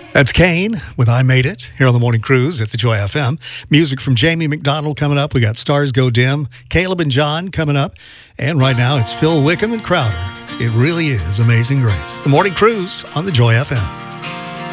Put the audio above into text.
That's Kane with I Made It here on the Morning Cruise at the Joy FM. Music from Jamie McDonald coming up. We got Stars Go Dim, Caleb and John coming up. And right now it's Phil Wickham and Crowder. It really is Amazing Grace. The Morning Cruise on the Joy FM.